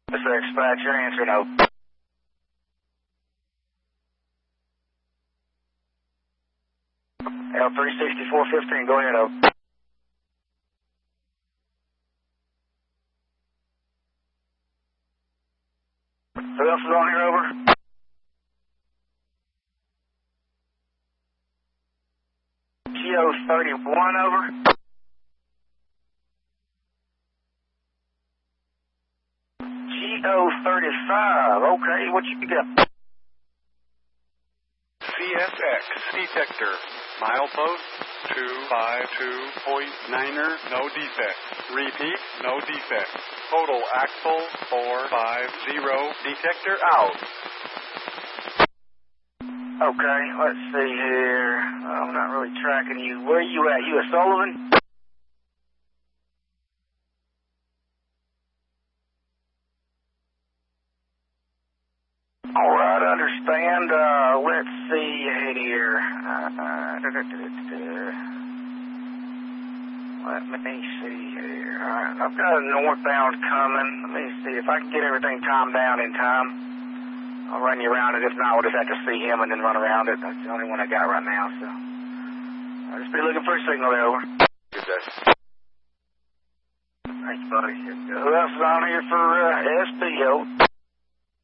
This is dispatch, you're answering over. L36415, go ahead, over. Who else is on here, over? GO31, over. GO35, okay, what you got? CSX detector, milepost 252.9er, no defects. Repeat, no defects. Total axle 450, detector out. Okay, let's see here. I'm not really tracking you. Where are you at? You at Sullivan? All right, understand. Let's see here. Let me see here. All right, I've got a northbound coming. Let me see if I can get everything timed down in time. I'll run you around it. If not, we'll just have to see him and then run around it. That's the only one I got right now, so. I'll just be looking for a signal there, over. Good day. Thanks, buddy. Who else is on here for SPO?